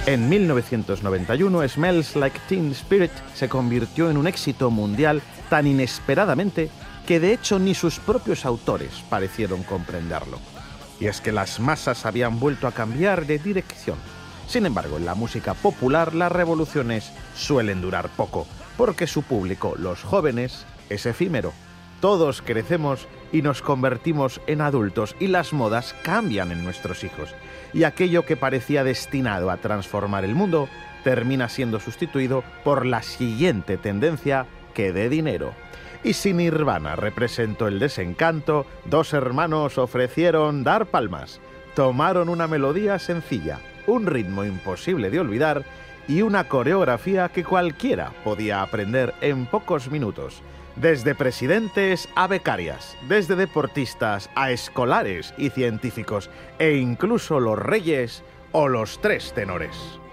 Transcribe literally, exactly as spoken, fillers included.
En mil novecientos noventa y uno, Smells Like Teen Spirit se convirtió en un éxito mundial tan inesperadamente que de hecho ni sus propios autores parecieron comprenderlo. Y es que las masas habían vuelto a cambiar de dirección. Sin embargo, en la música popular las revoluciones suelen durar poco, porque su público, los jóvenes, es efímero. Todos crecemos y nos convertimos en adultos y las modas cambian en nuestros hijos. Y aquello que parecía destinado a transformar el mundo termina siendo sustituido por la siguiente tendencia que dé dinero. Y si Nirvana representó el desencanto, dos hermanos ofrecieron dar palmas. Tomaron una melodía sencilla, un ritmo imposible de olvidar y una coreografía que cualquiera podía aprender en pocos minutos. Desde presidentes a becarias, desde deportistas a escolares y científicos, e incluso los reyes o los tres tenores.